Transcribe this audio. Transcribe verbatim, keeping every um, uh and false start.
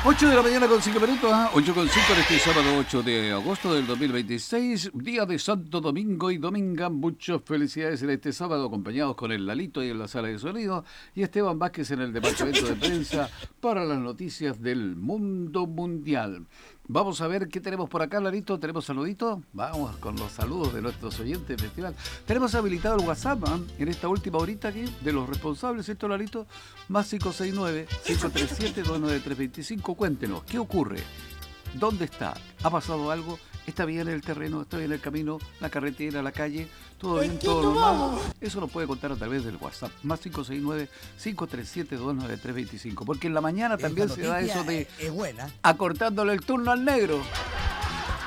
ocho de la mañana con cinco minutos, ¿ah? ocho con cinco en este sábado ocho de agosto del dos mil veintiséis, día de Santo Domingo y Dominga. Muchas felicidades en este sábado, acompañados con el Lalito ahí en la sala de sonido y Esteban Vázquez en el departamento de prensa para las noticias del mundo mundial. Vamos a ver qué tenemos por acá, Lalito. ¿Tenemos saluditos? Vamos con los saludos de nuestros oyentes del festival. Tenemos habilitado el WhatsApp, ¿eh? En esta última horita aquí, de los responsables, ¿cierto, Lalito? Más cinco seis nueve, cinco tres siete, dos nueve tres dos cinco. Cuéntenos, ¿qué ocurre? ¿Dónde está? ¿Ha pasado algo? ¿Está bien el terreno? ¿Está bien el camino? ¿La carretera? ¿La calle? ¿Todo bien? ¿Todo normal? Eso nos puede contar a través del WhatsApp. Más cinco seis nueve, cinco tres siete, dos nueve tres dos cinco. Porque en la mañana también se da eso de... Es buena. Acortándole el turno al negro.